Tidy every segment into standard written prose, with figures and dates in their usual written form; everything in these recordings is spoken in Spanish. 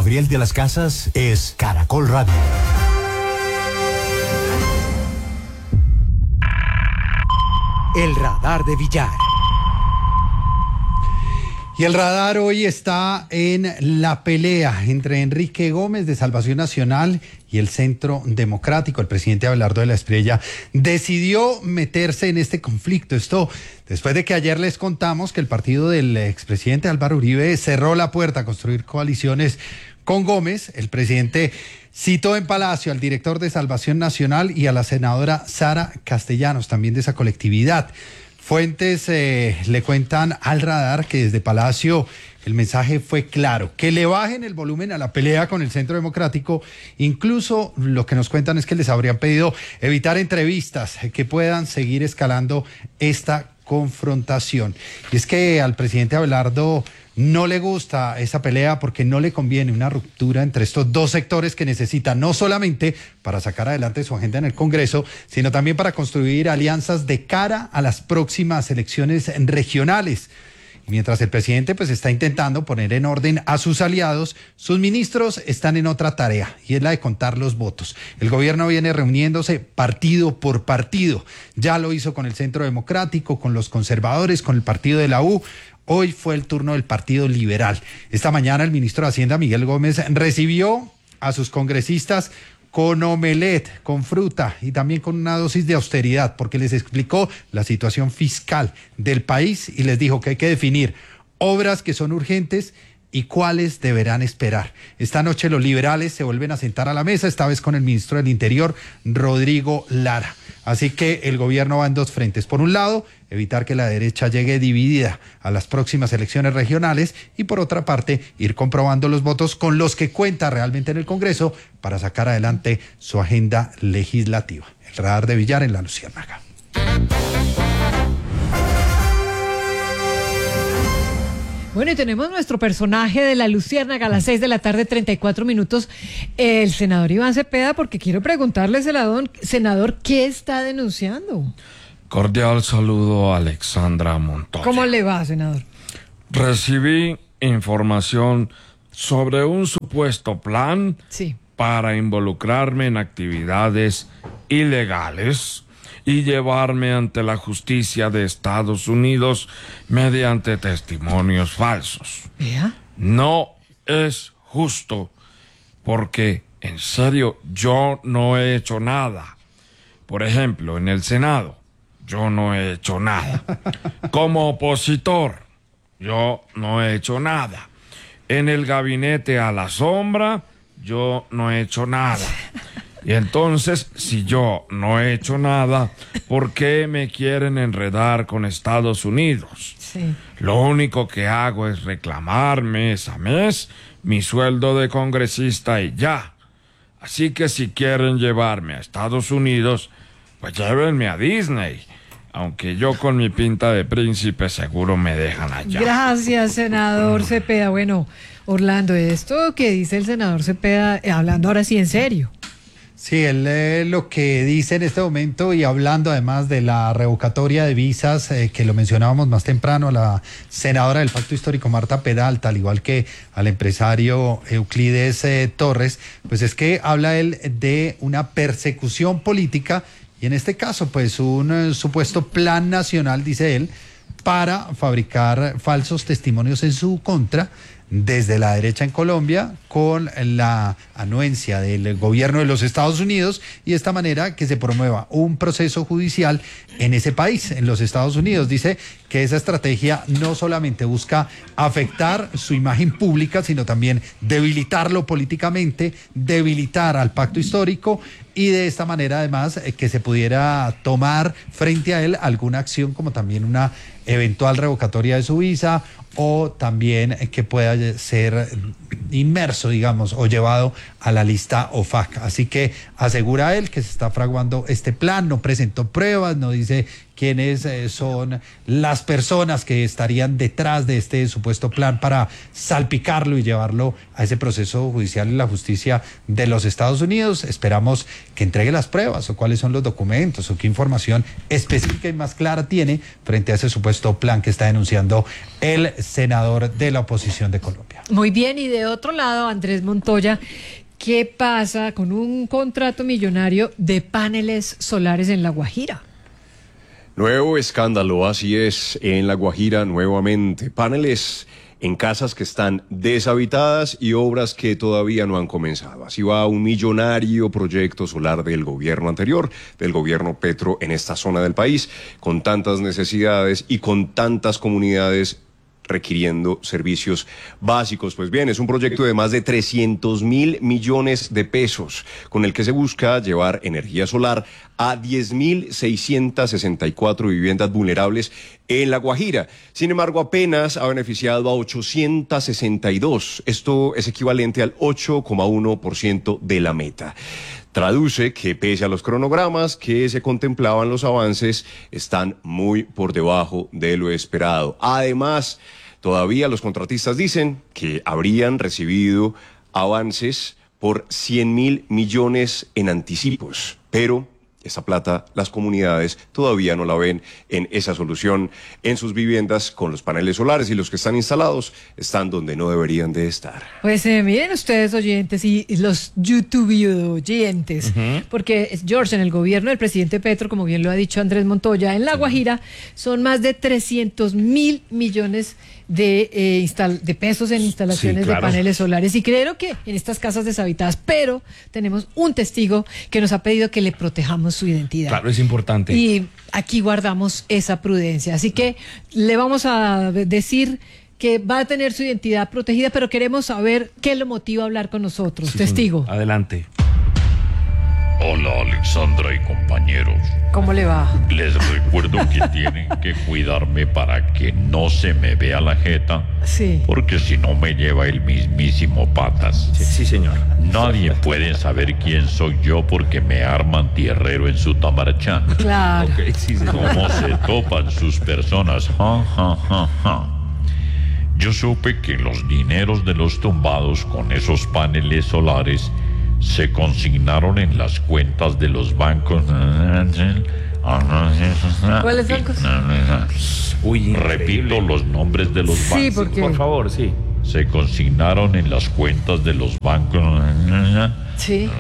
Gabriel de las Casas es Caracol Radio. El radar de Villar. Y el radar hoy está en la pelea entre Enrique Gómez de Salvación Nacional y el Centro Democrático. El presidente Abelardo de la Espriella decidió meterse en este conflicto. Esto después de que ayer les contamos que el partido del expresidente Álvaro Uribe cerró la puerta a construir coaliciones con Gómez. El presidente citó en Palacio al director de Salvación Nacional y a la senadora Sara Castellanos, también de esa colectividad. Fuentes le cuentan al radar que desde Palacio el mensaje fue claro, que le bajen el volumen a la pelea con el Centro Democrático. Incluso lo que nos cuentan es que les habrían pedido evitar entrevistas que puedan seguir escalando esta confrontación. Y es que al presidente Abelardo no le gusta esa pelea porque no le conviene una ruptura entre estos dos sectores que necesitan no solamente para sacar adelante su agenda en el Congreso, sino también para construir alianzas de cara a las próximas elecciones regionales. Mientras el presidente pues está intentando poner en orden a sus aliados, sus ministros están en otra tarea y es la de contar los votos. El gobierno viene reuniéndose partido por partido. Ya lo hizo con el Centro Democrático, con los conservadores, con el partido de la U. Hoy fue el turno del Partido Liberal. Esta mañana el ministro de Hacienda, Miguel Gómez, recibió a sus congresistas con omelette, con fruta y también con una dosis de austeridad, porque les explicó la situación fiscal del país y les dijo que hay que definir obras que son urgentes y cuáles deberán esperar. Esta noche los liberales se vuelven a sentar a la mesa, esta vez con el ministro del Interior, Rodrigo Lara. Así que el gobierno va en dos frentes. Por un lado, evitar que la derecha llegue dividida a las próximas elecciones regionales y por otra parte, ir comprobando los votos con los que cuenta realmente en el Congreso para sacar adelante su agenda legislativa. El radar de Villar en La Luciérnaga. Bueno, y tenemos nuestro personaje de La Luciérnaga a las 6:34 p.m, el senador Iván Cepeda, porque quiero preguntarle, senador, ¿qué está denunciando? Cordial saludo a Alexandra Montoya. ¿Cómo le va, senador? Recibí información sobre un supuesto plan para involucrarme en actividades ilegales y llevarme ante la justicia de Estados Unidos mediante testimonios falsos. ¿Ya? No es justo, porque, en serio, yo no he hecho nada. Por ejemplo, en el Senado, yo no he hecho nada. Como opositor, yo no he hecho nada. En el gabinete a la sombra, yo no he hecho nada. Y entonces, si yo no he hecho nada, ¿por qué me quieren enredar con Estados Unidos? Sí. Lo único que hago es reclamar mes a mes mi sueldo de congresista y ya. Así que si quieren llevarme a Estados Unidos, pues llévenme a Disney. Aunque yo con mi pinta de príncipe seguro me dejan allá. Gracias, senador Cepeda. Bueno, Orlando, esto que dice el senador Cepeda, hablando ahora sí en serio. Sí, él lo que dice en este momento, y hablando además de la revocatoria de visas, que lo mencionábamos más temprano, a la senadora del Pacto Histórico, Marta Peralta, al igual que al empresario Euclides Torres, pues es que habla él de una persecución política, y en este caso, pues un supuesto plan nacional, dice él, para fabricar falsos testimonios en su contra, desde la derecha en Colombia, con la anuencia del gobierno de los Estados Unidos, y de esta manera que se promueva un proceso judicial en ese país, en los Estados Unidos. Dice que esa estrategia no solamente busca afectar su imagen pública, sino también debilitarlo políticamente, debilitar al pacto histórico, y de esta manera además que se pudiera tomar frente a él alguna acción, como también una eventual revocatoria de su visa, o también que pueda ser inmerso, digamos, o llevado a la lista OFAC. Así que asegura él que se está fraguando este plan, no presentó pruebas, no dice quiénes son las personas que estarían detrás de este supuesto plan para salpicarlo y llevarlo a ese proceso judicial en la justicia de los Estados Unidos. Esperamos que entregue las pruebas o cuáles son los documentos o qué información específica y más clara tiene frente a ese supuesto plan que está denunciando el senador de la oposición de Colombia. Muy bien, y de otro lado, Andrés Montoya, ¿qué pasa con un contrato millonario de paneles solares en La Guajira? Nuevo escándalo, así es, en La Guajira nuevamente. Paneles en casas que están deshabitadas y obras que todavía no han comenzado. Así va un millonario proyecto solar del gobierno anterior, del gobierno Petro en esta zona del país, con tantas necesidades y con tantas comunidades requiriendo servicios básicos. Pues bien, es un proyecto de más de 300.000 millones de pesos, con el que se busca llevar energía solar a 10.664 viviendas vulnerables en La Guajira. Sin embargo, apenas ha beneficiado a 862. Esto es equivalente al 8,1% de la meta. Traduce que pese a los cronogramas que se contemplaban, los avances están muy por debajo de lo esperado. Además, todavía los contratistas dicen que habrían recibido avances por 100.000 millones en anticipos, pero esa plata las comunidades todavía no la ven en esa solución en sus viviendas con los paneles solares, y los que están instalados están donde no deberían de estar. Pues miren ustedes, oyentes, y los YouTube oyentes, porque George, en el gobierno del presidente Petro, como bien lo ha dicho Andrés Montoya, en La Guajira son más de 300.000 millones de pesos en instalaciones de paneles solares, y creo que en estas casas deshabitadas, pero tenemos un testigo que nos ha pedido que le protejamos su identidad. Claro, es importante. Y aquí guardamos esa prudencia, así que le vamos a decir que va a tener su identidad protegida, pero queremos saber qué lo motiva a hablar con nosotros. Sí, testigo. señor. Adelante. Hola, Alexandra y compañeros. ¿Cómo le va? Les recuerdo que tienen que cuidarme para que no se me vea la jeta, Sí. porque si no me lleva el mismísimo Patas. Sí, señor. Nadie puede saber quién soy yo porque me arman tierrero en su tamarchán. Claro. Ok, sí, señor. ¿Cómo se topan sus personas? Ja, ja, ja, ja. Yo supe que los dineros de los tumbados con esos paneles solares se consignaron en las cuentas de los bancos. ¿Cuáles bancos? Uy, Repito los nombres de los bancos. Sí, porque... por favor, sí. Se consignaron en las cuentas de los bancos. Sí.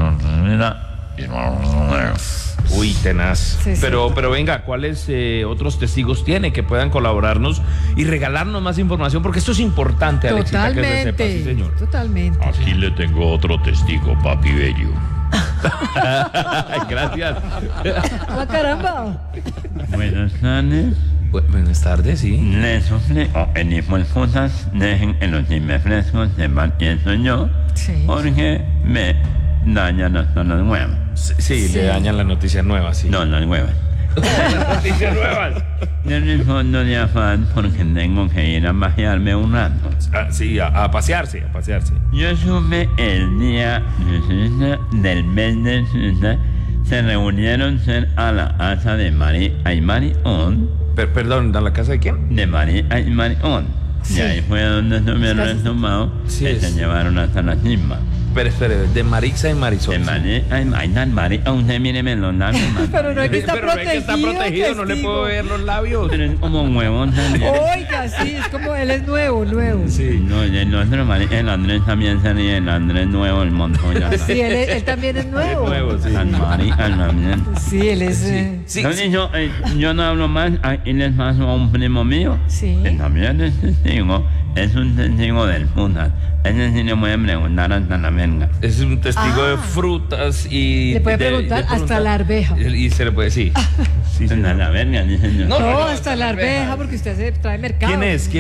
Uy, tenaz. Sí, sí. Pero venga, ¿cuáles otros testigos tiene que puedan colaborarnos y regalarnos más información? Porque esto es importante, Alexita, que se sepa. Sí, señor. Totalmente. Aquí le tengo otro testigo, papi bello. Gracias. ¡Ah, caramba! Buenas tardes. Buenas tardes, sí. Les suplico, en hijueputas, dejen en los frescos de pienso yo, Sí. porque me dañan las zonas nuevas. Sí, le dañan las noticias nuevas, sí. No, las nuevas. Noticias nuevas. Yo respondo de afán porque tengo que ir a pasearme un rato. Sí, a pasearse, a pasearse. Yo supe el día del mes de se reunieron a la casa de María Aymarión. Perdón, ¿a la casa de quién? De María Aymarión. Sí. Y ahí fue donde estuvieron resumados, Sí, que se llevaron hasta la cima. Espere, de Marixa y Marisol. De María Aymarión, usted míreme los labios. Pero no es que está Pero ve que está protegido, no le testigo. puedo ver los labios. Pero es como un huevón también. Oiga, sí, es como él es nuevo. Sí. No, y el otro María, el Andrés también se ríe, el Andrés nuevo, el Montoya. Sí, él también es nuevo. Nuevo, sí. El María también. Sí, él es... Sí, Entonces yo no hablo más, y les paso a un primo mío, Sí. que también es testigo, es un testigo del putas. Ese sí le voy a preguntar hasta la verga. Es un testigo de frutas y... Le puede preguntar hasta la arveja. Y se le puede decir. Sí, Hasta señor. la verga, dice yo. No, hasta la arveja, porque usted se trae mercado. ¿Quién es?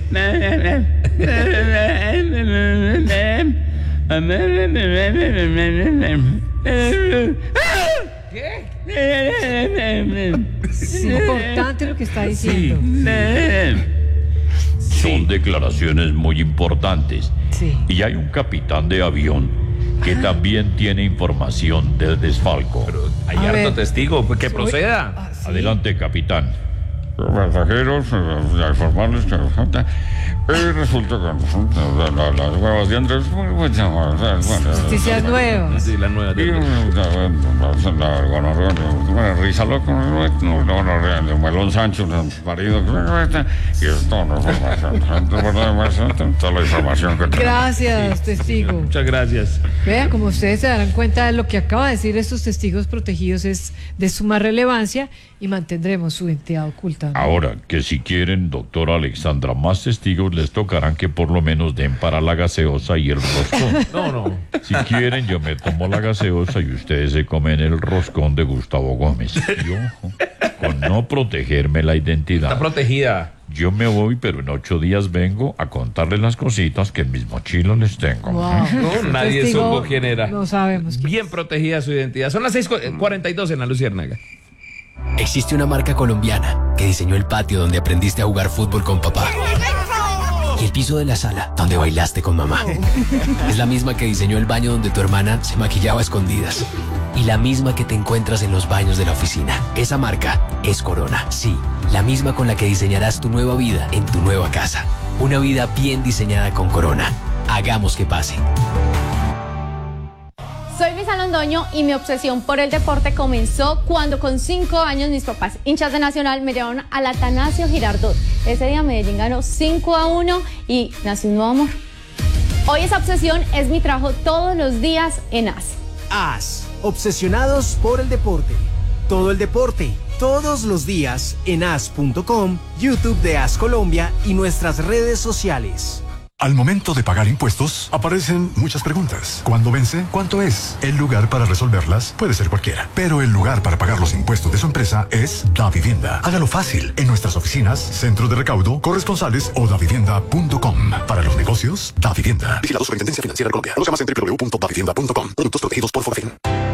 Es importante lo que está diciendo. Son declaraciones muy importantes. Sí. Y hay un capitán de avión que también tiene información del desfalco. Pero hay A harto ver. testigo, pues que proceda. ¿Sí? Adelante, capitán. Pasajeros, a informarles que resulta que las huevas de Andrés, Noticias nuevas. Sí, la nueva. la gonorrea de Risa Loco, gonorrea de Melón Sancho, el marido, y es toda la información que tenemos. Gracias, testigo. Muchas gracias. Vea, como ustedes se darán cuenta, lo que acaba de decir estos testigos protegidos es de suma relevancia y mantendremos su identidad oculta, ¿no? Ahora, que si quieren, doctora Alexandra, más testigos les tocarán que por lo menos den para la gaseosa y el roscón. No. Si quieren, yo me tomo la gaseosa y ustedes se comen el roscón de Gustavo Gómez. Y ojo, con no protegerme la identidad. Está protegida. Yo me voy, pero en 8 días vengo a contarles las cositas que en mis mochilas les tengo. Wow. No, nadie Testigo, supo quién era. No sabemos quién. Bien protegida su identidad. Son las 6:42 en la Luciérnaga. Existe una marca colombiana que diseñó el patio donde aprendiste a jugar fútbol con papá. Y el piso de la sala donde bailaste con mamá. Es la misma que diseñó el baño donde tu hermana se maquillaba a escondidas. Y la misma que te encuentras en los baños de la oficina. Esa marca es Corona. Sí, la misma con la que diseñarás tu nueva vida en tu nueva casa. Una vida bien diseñada con Corona. Hagamos que pase. Soy Luisa Londoño y mi obsesión por el deporte comenzó cuando con 5 años mis papás, hinchas de Nacional, me llevaron al Atanasio Girardot. Ese día Medellín ganó 5-1 y nació un nuevo amor. Hoy esa obsesión es mi trabajo todos los días en AS. AS, obsesionados por el deporte. Todo el deporte, todos los días en as.com, YouTube de AS Colombia y nuestras redes sociales. Al momento de pagar impuestos, aparecen muchas preguntas. ¿Cuándo vence? ¿Cuánto es? El lugar para resolverlas puede ser cualquiera, pero el lugar para pagar los impuestos de su empresa es DaVivienda. Hágalo fácil en nuestras oficinas, centros de recaudo, corresponsales o davivienda.com. Para los negocios, DaVivienda. Vigilado Superintendencia Financiera de Colombia. Conozca más en www.davivienda.com. Productos protegidos por Fogafín.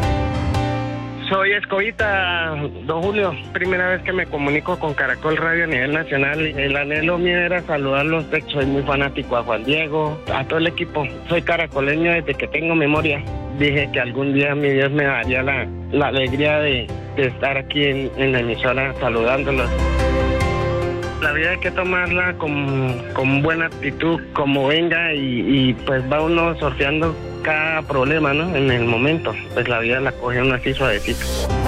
Soy Escobita, don Julio. Primera vez que me comunico con Caracol Radio a nivel nacional. El anhelo mío era saludarlos. Soy muy fanático a Juan Diego, a todo el equipo. Soy caracoleño desde que tengo memoria. Dije que algún día mi Dios me daría la alegría de estar aquí en la emisora saludándolos. La vida hay que tomarla con buena actitud, como venga, y pues va uno sorteando cada problema, ¿no? En el momento, pues la vida la coge uno así suavecito.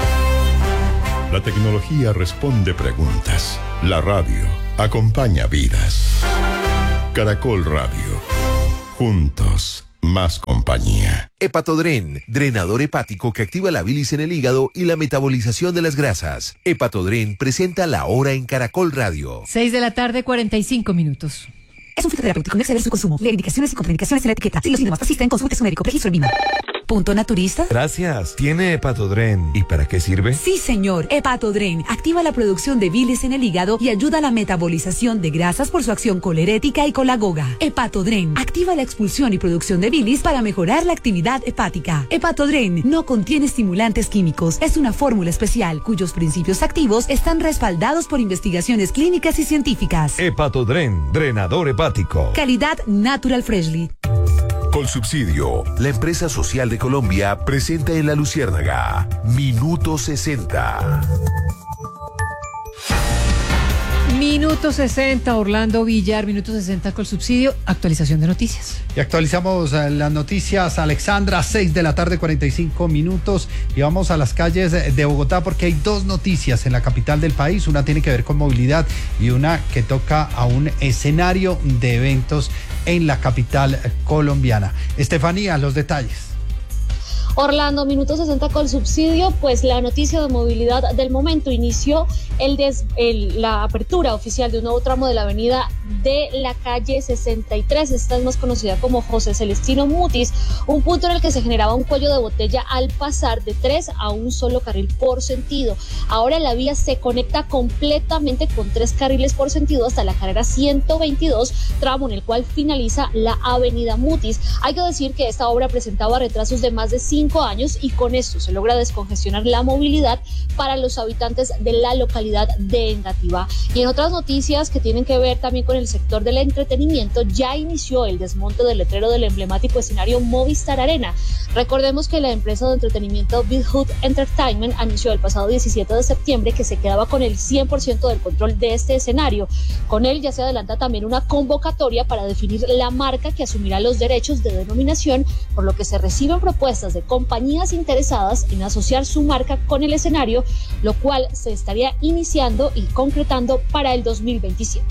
La tecnología responde preguntas. La radio acompaña vidas. Caracol Radio. Juntos, más compañía. Hepatodren, drenador hepático que activa la bilis en el hígado y la metabolización de las grasas. Hepatodren presenta La Hora en Caracol Radio. 6:45 PM. Es un fitoterapéutico, no exceder su consumo. Lee indicaciones y contraindicaciones en la etiqueta. Si los síntomas persisten, consulte a su médico. Registro en Vima. ¿Punto naturista? Gracias. ¿Tiene Hepatodren? ¿Y para qué sirve? Sí, señor. Hepatodren activa la producción de bilis en el hígado y ayuda a la metabolización de grasas por su acción colerética y colagoga. Hepatodren activa la expulsión y producción de bilis para mejorar la actividad hepática. Hepatodren no contiene estimulantes químicos. Es una fórmula especial cuyos principios activos están respaldados por investigaciones clínicas y científicas. Hepatodren, drenador hepático. Calidad Natural Freshly. Colsubsidio, la empresa social de Colombia, presenta en La Luciérnaga Minuto 60. Minuto 60, Orlando Villar, minuto 60 con subsidio, actualización de noticias. Y actualizamos las noticias, Alexandra, 6:45 PM. Y vamos a las calles de Bogotá porque hay 2 noticias en la capital del país. Una tiene que ver con movilidad y una que toca a un escenario de eventos en la capital colombiana. Estefanía, los detalles. Orlando, minuto 60 con subsidio, pues la noticia de movilidad del momento inició la apertura oficial de un nuevo tramo de la avenida de la calle 63, esta es más conocida como José Celestino Mutis, un punto en el que se generaba un cuello de botella al pasar de 3 a un solo carril por sentido. Ahora la vía se conecta completamente con 3 carriles por sentido hasta la carrera 122, tramo en el cual finaliza la avenida Mutis. Hay que decir que esta obra presentaba retrasos de más de 5 5 años y con esto se logra descongestionar la movilidad para los habitantes de la localidad de Engativá. Y en otras noticias que tienen que ver también con el sector del entretenimiento, ya inició el desmonte del letrero del emblemático escenario Movistar Arena. Recordemos que la empresa de entretenimiento Big Hood Entertainment anunció el pasado 17 de septiembre que se quedaba con el 100% del control de este escenario. Con él ya se adelanta también una convocatoria para definir la marca que asumirá los derechos de denominación, por lo que se reciben propuestas de compañías interesadas en asociar su marca con el escenario, lo cual se estaría iniciando y concretando para el 2027.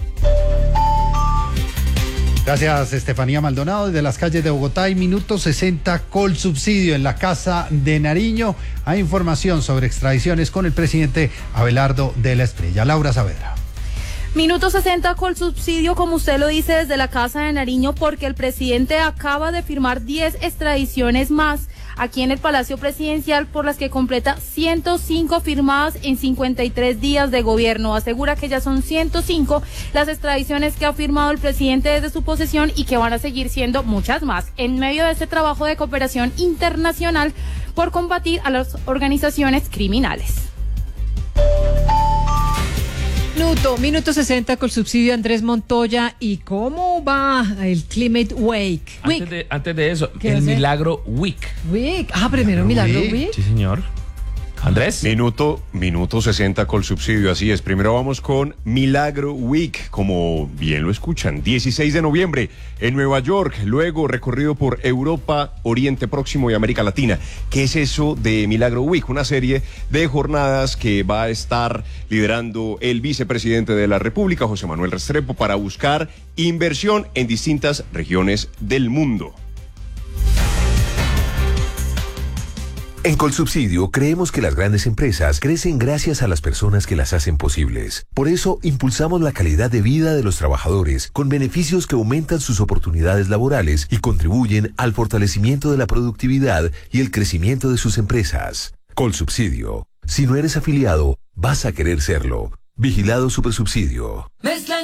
Gracias, Estefanía Maldonado. Desde las calles de Bogotá y Minuto 60 Colsubsidio en la Casa de Nariño. Hay información sobre extradiciones con el presidente Abelardo de la Espriella. Laura Saavedra. Minuto 60 Colsubsidio, como usted lo dice, desde la Casa de Nariño, porque el presidente acaba de firmar 10 extradiciones más aquí en el Palacio Presidencial, por las que completa 105 firmadas en 53 días de gobierno. Asegura que ya son 105 las extradiciones que ha firmado el presidente desde su posesión y que van a seguir siendo muchas más en medio de este trabajo de cooperación internacional por combatir a las organizaciones criminales. Minuto 60 con subsidio Andrés Montoya. ¿Y cómo va el Climate Week? Antes de eso, ¿Qué el hace? Milagro Week. Primero Milagro Week. Sí, señor. Andrés. Minuto 60 con subsidio, así es. Primero vamos con Milagro Week, como bien lo escuchan. 16 de noviembre en Nueva York, luego recorrido por Europa, Oriente Próximo y América Latina. ¿Qué es eso de Milagro Week? Una serie de jornadas que va a estar liderando el vicepresidente de la República, José Manuel Restrepo, para buscar inversión en distintas regiones del mundo. En Colsubsidio creemos que las grandes empresas crecen gracias a las personas que las hacen posibles. Por eso impulsamos la calidad de vida de los trabajadores con beneficios que aumentan sus oportunidades laborales y contribuyen al fortalecimiento de la productividad y el crecimiento de sus empresas. Colsubsidio. Si no eres afiliado, vas a querer serlo. Vigilado Supersubsidio.